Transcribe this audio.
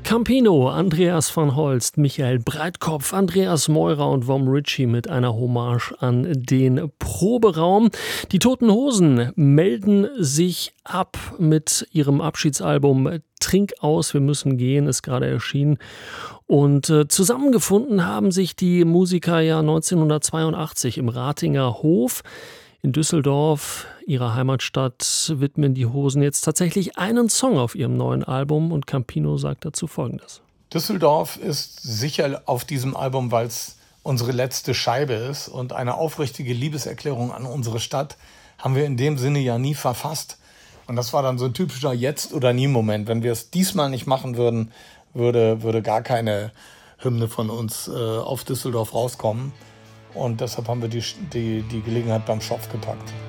Campino, Andreas van Holst, Michael Breitkopf, Andreas Meurer und Vom Ritchie mit einer Hommage an den Proberaum. Die Toten Hosen melden sich ab mit ihrem Abschiedsalbum Trink aus, wir müssen gehen, ist gerade erschienen. Und zusammengefunden haben sich die Musiker ja 1982 im Ratinger Hof. In Düsseldorf, ihrer Heimatstadt, widmen die Hosen jetzt tatsächlich einen Song auf ihrem neuen Album und Campino sagt dazu Folgendes. Düsseldorf ist sicher auf diesem Album, weil es unsere letzte Scheibe ist und eine aufrichtige Liebeserklärung an unsere Stadt haben wir in dem Sinne ja nie verfasst. Und das war dann so ein typischer Jetzt-oder-nie-Moment. Wenn wir es diesmal nicht machen würden, würde gar keine Hymne von uns auf Düsseldorf rauskommen. Und deshalb haben wir die Gelegenheit beim Schopf gepackt.